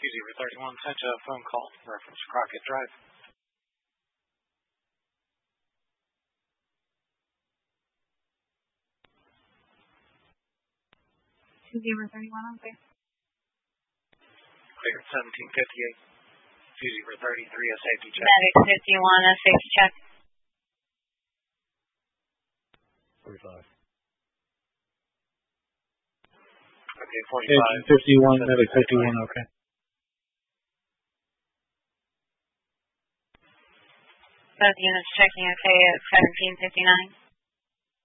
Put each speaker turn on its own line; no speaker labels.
2-0-31 sent a phone call. Reference Crockett Drive.
2-0-31, okay.
Clear 1758. 2-0-33, a safety check.
Medic 51, a safety check.
45.
Okay, 45.
51, medic 51, okay.
Both units checking okay at 1759.